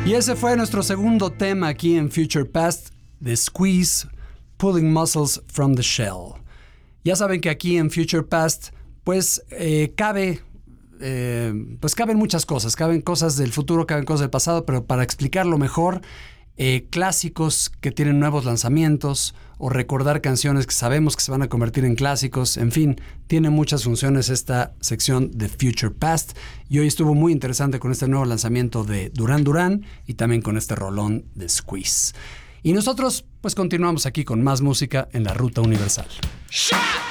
Y ese fue nuestro segundo tema aquí en Future Past, The Squeeze, Pulling Muscles from the Shell. Ya saben que aquí en Future Past, pues caben muchas cosas. Caben cosas del futuro, caben cosas del pasado, pero para explicarlo mejor, clásicos que tienen nuevos lanzamientos o recordar canciones que sabemos que se van a convertir en clásicos. En fin, tiene muchas funciones esta sección de Future Past, y hoy estuvo muy interesante con este nuevo lanzamiento de Duran Duran y también con este rolón de Squeeze. Y nosotros pues continuamos aquí con más música en la Ruta Universal.